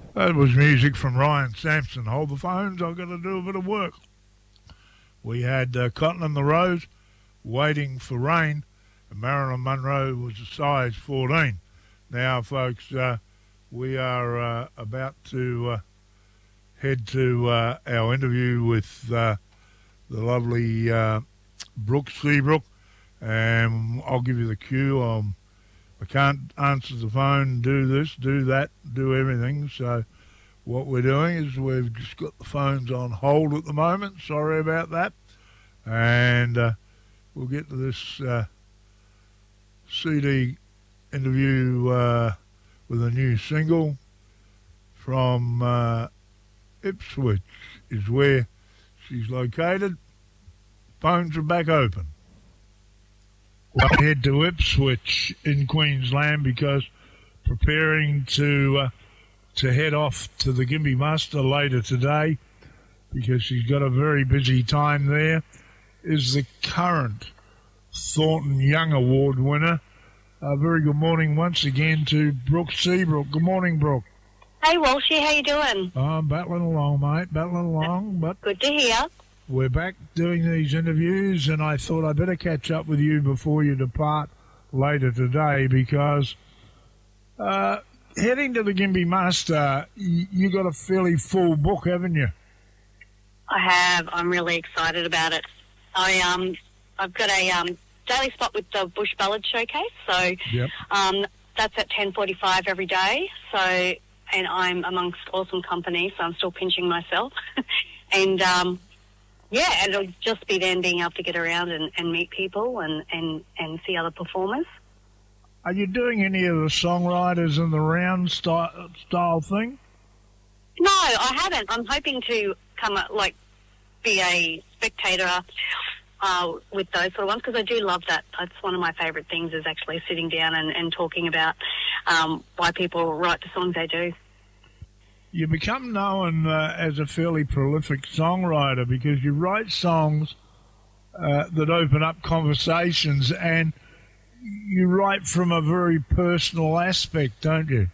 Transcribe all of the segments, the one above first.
That was music from Ryan Sampson. Hold the phones, I've got to do a bit of work. We had Cotton and the Rose, Waiting for Rain, and Marilyn Monroe was a size 14. Now, folks, we are about to head to our interview with the lovely Brooke Seabrook, and I'll give you the cue. I can't answer the phone, do this, do that, do everything. So what we're doing is we've just got the phones on hold at the moment. Sorry about that. And we'll get to this CD interview with a new single from Ipswich is where she's located. Phones are back open. We'll head to Ipswich in Queensland because preparing to head off to the Gympie Muster later today because she's got a very busy time there is the current Thornton Young Award winner. A very good morning once again to Brooke Seabrook. Good morning, Brooke. Hey, Walshy, how you doing? I'm battling along, mate, battling along. But good to hear. We're back doing these interviews, and I thought I'd better catch up with you before you depart later today because heading to the Gympie Muster, you got a fairly full book, haven't you? I have. I'm really excited about it. I've got a daily spot with the Bush Ballad Showcase, so yep. That's at 10:45 every day. So, and I'm amongst awesome company, so I'm still pinching myself, and yeah, and it'll just be then being able to get around and meet people and see other performers. Are you doing any of the songwriters in the round style thing? No, I haven't. I'm hoping to come up, be a spectator with those sort of ones because I do love that. That's one of my favourite things is actually sitting down and talking about why people write the songs they do. You become known as a fairly prolific songwriter because you write songs that open up conversations and you write from a very personal aspect, don't you?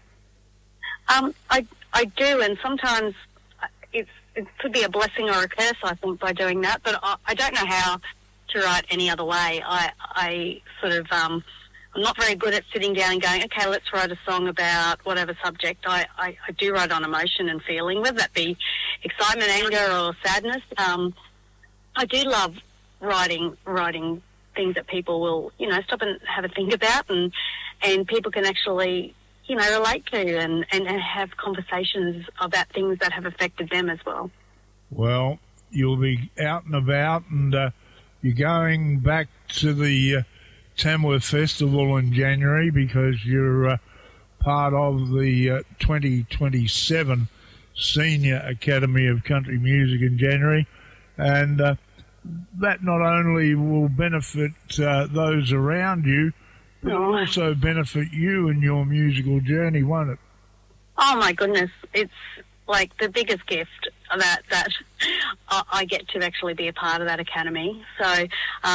I do, and sometimes it could be a blessing or a curse, I think, by doing that, but I don't know how to write any other way. I sort of... I'm not very good at sitting down and going, okay, let's write a song about whatever subject. I do write on emotion and feeling, whether that be excitement, anger, or sadness. I do love writing things that people will, stop and have a think about and people can actually, relate to and have conversations about things that have affected them as well. Well, you'll be out and about and you're going back to the... Tamworth Festival in January because you're part of the 2027 Senior Academy of Country Music in January, and that not only will benefit those around you, but it'll also benefit you in your musical journey, won't it? Oh my goodness, it's like the biggest gift that I get to actually be a part of that academy. So.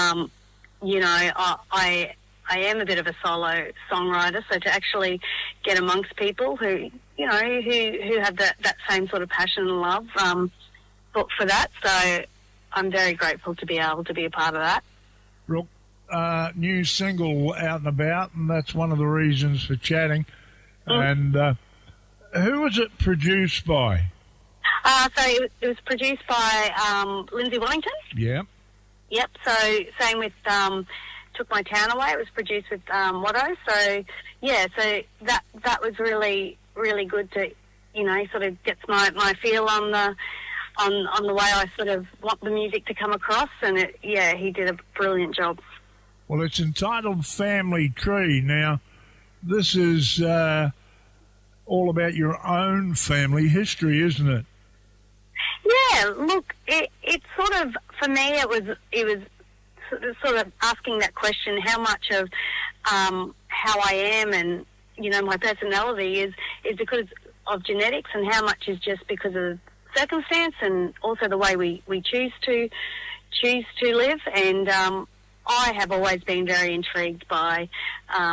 I am a bit of a solo songwriter, so to actually get amongst people who have that same sort of passion and love for that. So I'm very grateful to be able to be a part of that. Brooke, new single out and about, and that's one of the reasons for chatting. And who was it produced by? So it was produced by Lindsay Wellington. Yeah. Yep, so same with Took My Town Away. It was produced with Watto. So, yeah, so that was really, really good to, sort of gets my feel on the way I sort of want the music to come across. And, he did a brilliant job. Well, it's entitled Family Tree. Now, this is all about your own family history, isn't it? Yeah, look, it sort of, for me, it was sort of asking that question, how much of how I am and, my personality is because of genetics and how much is just because of circumstance and also the way we choose to live. And I have always been very intrigued by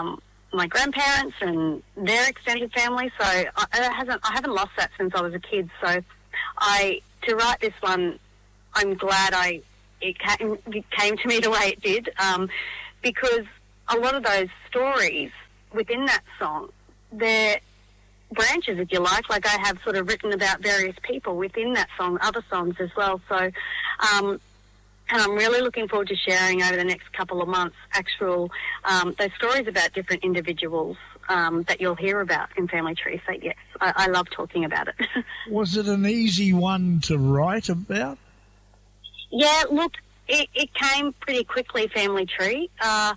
my grandparents and their extended family. So I haven't lost that since I was a kid. So to write this one, I'm glad it came to me the way it did, because a lot of those stories within that song, they're branches, if you like I have sort of written about various people within that song, other songs as well. So, and I'm really looking forward to sharing over the next couple of months those stories about different individuals that you'll hear about in Family Tree. So yes, I love talking about it. Was it an easy one to write about? Yeah, look, it came pretty quickly, Family Tree.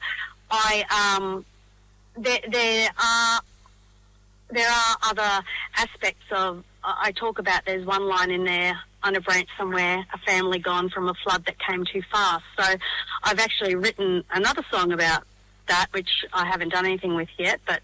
There are other aspects of, I talk about, there's one line in there, on a branch somewhere, a family gone from a flood that came too fast. So I've actually written another song about that, which I haven't done anything with yet, but,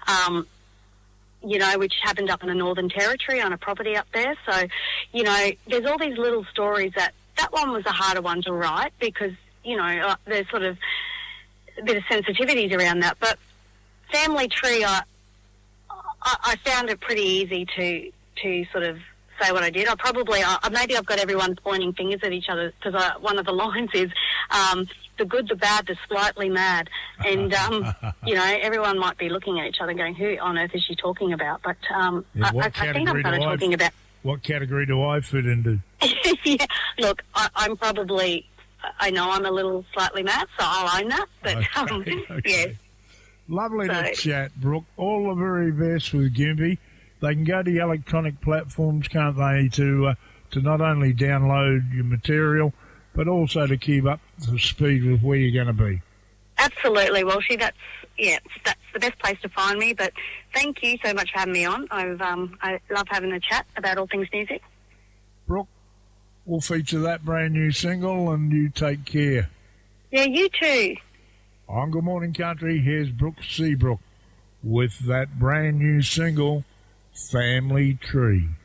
which happened up in the Northern Territory on a property up there. So, there's all these little stories that one was a harder one to write because, there's sort of a bit of sensitivities around that. But Family Tree, I found it pretty easy to sort of say what I did. Maybe I've got everyone pointing fingers at each other because one of the lines is the good, the bad, the slightly mad. And, everyone might be looking at each other going, who on earth is she talking about? But I think I'm kind of talking about... What category do I fit into? Yeah, look, I'm probably... I know I'm a little slightly mad, so I'll own that. But, okay. Yeah. Lovely to chat, Brooke. All the very best with Gympie. They can go to the electronic platforms, can't they, to not only download your material, but also to keep up to speed with where you're going to be. Absolutely, Walshy. That's the best place to find me. But thank you so much for having me on. I love having a chat about all things music. Brooke, we'll feature that brand new single, and you take care. Yeah, you too. On Good Morning Country, here's Brooke Seabrook with that brand new single, Family Tree.